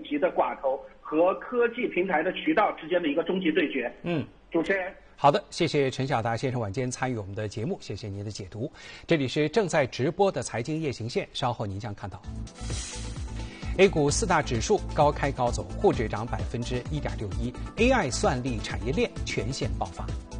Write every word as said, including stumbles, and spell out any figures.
级的寡头和科技平台的渠道之间的一个终极对决。 嗯， 主持人。 好的，谢谢陈晓达先生晚间参与我们的节目，谢谢您的解读。这里是正在直播的财经夜行线，稍后您将看到。A 股四大指数高开高走，沪指涨百分之一点六一 ，A I 算力产业链全线爆发。